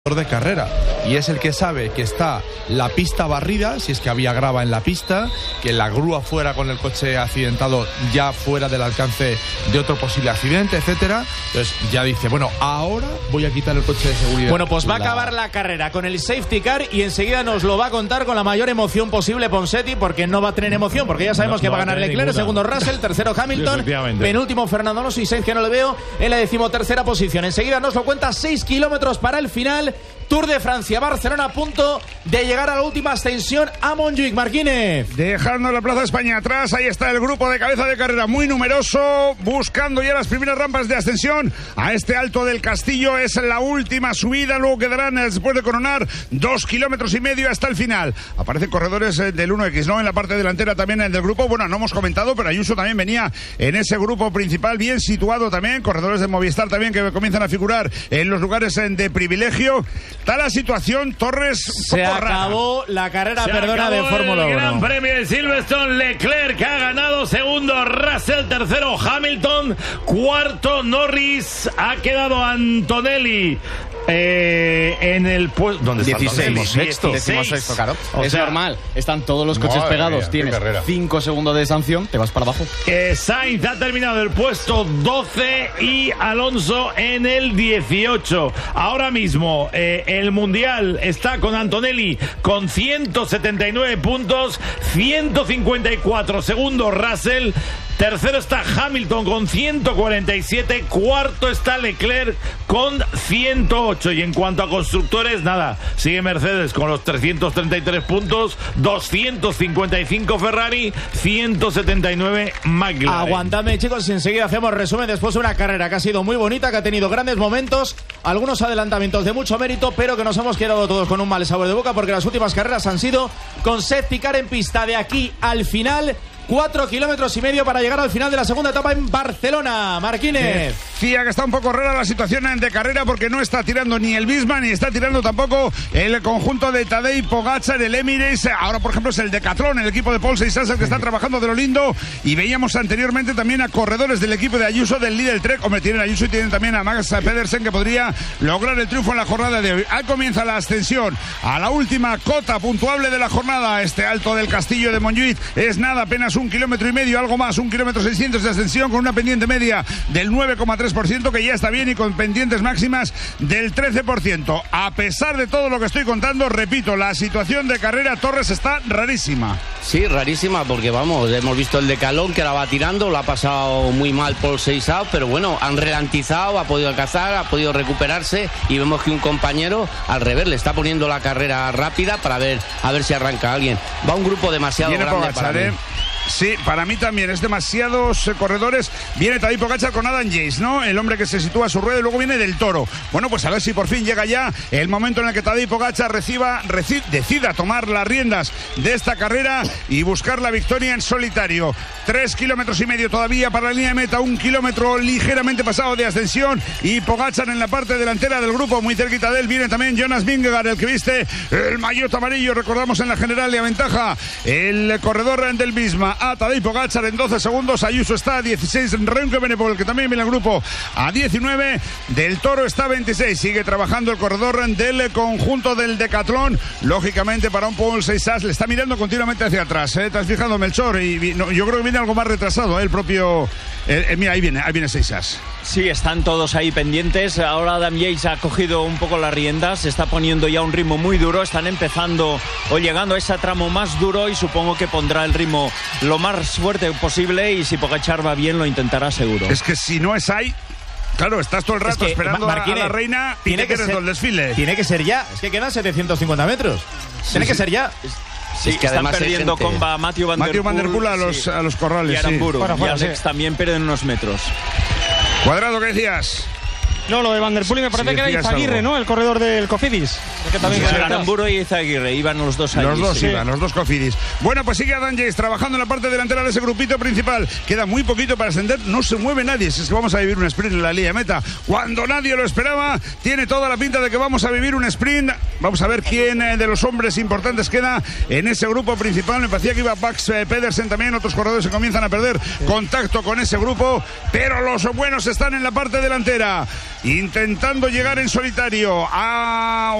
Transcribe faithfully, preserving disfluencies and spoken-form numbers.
de carrera, y es el que sabe que está la pista barrida, si es que había grava en la pista, que la grúa fuera con el coche accidentado ya fuera del alcance de otro posible accidente, etcétera. Entonces ya dice, bueno, ahora voy a quitar el coche de seguridad. Bueno, pues va la... a acabar la carrera con el safety car y enseguida nos lo va a contar con la mayor emoción posible Ponseti, porque no va a tener emoción, porque ya sabemos no, que no va a ganar Leclerc, ninguna. Segundo Russell, tercero Hamilton, penúltimo Fernando Alonso y Sainz, que no le veo, en la decimotercera posición. Enseguida nos lo cuenta, seis kilómetros para el final. Tour de Francia, Barcelona, a punto de llegar a la última ascensión a Montjuic. Marquínez. Dejando la Plaza España atrás, ahí está el grupo de cabeza de carrera, muy numeroso, buscando ya las primeras rampas de ascensión a este Alto del Castillo. Es la última subida, luego quedarán, después de coronar, dos kilómetros y medio hasta el final. Aparecen corredores del uno equis, ¿no? En la parte delantera también del grupo. Bueno, no hemos comentado, pero Ayuso también venía en ese grupo principal, bien situado también. Corredores de Movistar también que comienzan a figurar en los lugares de privilegio. Está la situación, Torres. Se acabó rara. La carrera, Se perdona, de Fórmula uno. Gran Premio de Silverstone. Leclerc que ha ganado, segundo Russell, tercero Hamilton, cuarto Norris, ha quedado Antonelli eh, en el puesto. ¿Dónde está? Decimosexto. Decimosexto, claro. O es sea, normal. Están todos los coches pegados. Mía, tienes cinco segundos de sanción, te vas para abajo. Eh, Sainz ha terminado el puesto doce y Alonso en el dieciocho. Ahora mismo eh, el Mundial está con Antonelli con ciento setenta y nueve puntos, ciento cincuenta y cuatro segundos Russell. Tercero está Hamilton con ciento cuarenta y siete. Cuarto está Leclerc con ciento ocho. Y en cuanto a constructores, nada. Sigue Mercedes con los trescientos treinta y tres puntos. doscientos cincuenta y cinco Ferrari. ciento setenta y nueve McLaren. Aguantadme, chicos, y enseguida hacemos resumen después de una carrera que ha sido muy bonita, que ha tenido grandes momentos, algunos adelantamientos de mucho mérito, pero que nos hemos quedado todos con un mal sabor de boca, porque las últimas carreras han sido con safety car en pista. De aquí al final, Cuatro kilómetros y medio para llegar al final de la segunda etapa en Barcelona. Marquínez. Decía que está un poco rara la situación de carrera, porque no está tirando ni el Visma, ni está tirando tampoco el conjunto de Tadej Pogačar, el Emirates. Ahora, por ejemplo, es el Decathlon, el equipo de Paul Seisass, el que está trabajando de lo lindo. Y veíamos anteriormente también a corredores del equipo de Ayuso, del Lidl Trek. Hombre, tienen a Ayuso y tienen también a Max Pedersen, que podría lograr el triunfo en la jornada de hoy. Ahí comienza la ascensión a la última cota puntuable de la jornada. Este Alto del Castillo de Montjuic es nada, apenas un kilómetro y medio, algo más, un kilómetro seiscientos de ascensión, con una pendiente media del nueve coma tres por ciento, que ya está bien, y con pendientes máximas del trece por ciento. A pesar de todo lo que estoy contando, repito, la situación de carrera, Torres, está rarísima. Sí, rarísima, porque vamos, hemos visto el Decathlon que la va tirando, la ha pasado muy mal Paul Seisass, pero bueno, han ralentizado, ha podido alcanzar, ha podido recuperarse, y vemos que un compañero al revés le está poniendo la carrera rápida para ver a ver si arranca alguien. Va un grupo demasiado Viene grande Pogačar, para ¿eh? mí. Sí, para mí también, es demasiados eh, corredores. Viene Tadej Pogačar con Adam Yates, ¿no? El hombre que se sitúa a su rueda, y luego viene Del Toro. Bueno, pues a ver si por fin llega ya el momento en el que Tadej Pogačar reciba, reci, decida tomar las riendas de esta carrera y buscar la victoria en solitario. Tres kilómetros y medio todavía para la línea de meta, un kilómetro ligeramente pasado de ascensión, y Pogačar en la parte delantera del grupo, muy cerquita de él. Viene también Jonas Vingegaard, el que viste el maillot amarillo, recordamos, en la general, y aventaja el corredor del Visma a Tadej Pogačar en doce segundos. Ayuso está a dieciséis, Remco Evenepoel, que también viene al grupo, a diecinueve, Del Toro está a veintiséis. Sigue trabajando el corredor del conjunto del Decathlon, lógicamente para un Paul Seisass, le está mirando continuamente hacia atrás, ¿eh? ¿Te has fijado, Melchor? Y no, yo creo que viene algo más retrasado, ¿eh? El propio eh, eh, mira, ahí viene, ahí viene Seisass. Sí, están todos ahí pendientes. Ahora Adam Yates ha cogido un poco las riendas, se está poniendo ya un ritmo muy duro. Están empezando o llegando a ese tramo más duro, y supongo que pondrá el ritmo lo más fuerte posible, y si Pogačar va bien lo intentará seguro. Es que si no es ahí, claro, estás todo el rato es que, esperando Marquínez, a la reina, y tiene que ser el desfile. Tiene que ser ya, es que quedan setecientos cincuenta metros. Sí, tiene sí. que ser ya. Sí, es que están perdiendo con Mathieu Van Der Poel, Van Der Poel a los, sí. a los corrales. Y Aramburu, sí. Fuera, fuera, y Alex sí. también pierden unos metros. Cuadrado, ¿qué decías? No, lo de Van Der Poel, me parece sí, que era Izaguirre, algo. ¿no? El corredor del Cofidis. Que también sí, Aramburu y Izaguirre, iban los dos allí. Los dos sí. iban, los dos Cofidis. Bueno, pues sigue Adam Yates trabajando en la parte delantera de ese grupito principal. Queda muy poquito para ascender, no se mueve nadie. Si es que vamos a vivir un sprint en la línea de meta, cuando nadie lo esperaba. Tiene toda la pinta de que vamos a vivir un sprint. Vamos a ver quién de los hombres importantes queda en ese grupo principal. Me parecía que iba Max Pedersen también. Otros corredores se comienzan a perder contacto con ese grupo, pero los buenos están en la parte delantera. intentando llegar en solitario a